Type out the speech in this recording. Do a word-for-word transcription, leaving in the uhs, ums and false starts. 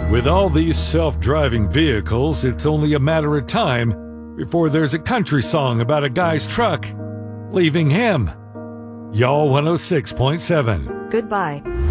With all these self-driving vehicles, it's only a matter of time before there's a country song about a guy's truck leaving him. Y'all one oh six point seven. Goodbye.